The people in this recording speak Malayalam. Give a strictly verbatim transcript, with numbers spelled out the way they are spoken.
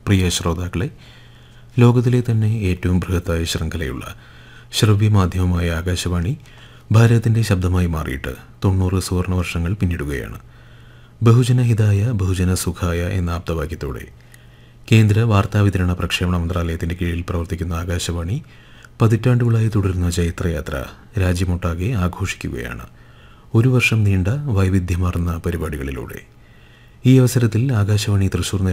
പ്രിയ ശ്രോതാക്കളെ, ലോകത്തിലെ തന്നെ ഏറ്റവും ബൃഹത്തായ ശൃംഖലയുള്ള ശ്രവ്യമാധ്യമമായ ആകാശവാണി ഭാരതത്തിൻ്റെ ശബ്ദമായി മാറിയിട്ട് തൊണ്ണൂറ് സുവർണ വർഷങ്ങൾ പിന്നിടുകയാണ്. ബഹുജനഹിതായ ബഹുജന സുഖായ എന്ന ആപ്തവാക്യത്തോടെ കേന്ദ്ര വാർത്താവിതരണ പ്രക്ഷേപണ മന്ത്രാലയത്തിൻ്റെ കീഴിൽ പ്രവർത്തിക്കുന്ന ആകാശവാണി പതിറ്റാണ്ടുകളായി തുടരുന്ന ചൈത്രയാത്ര രാജ്യമൊട്ടാകെ ആഘോഷിക്കുകയാണ്, ഒരു വർഷം നീണ്ട വൈവിധ്യമാർന്ന പരിപാടികളിലൂടെ. ഈ അവസരത്തിൽ ആകാശവാണി തൃശൂർ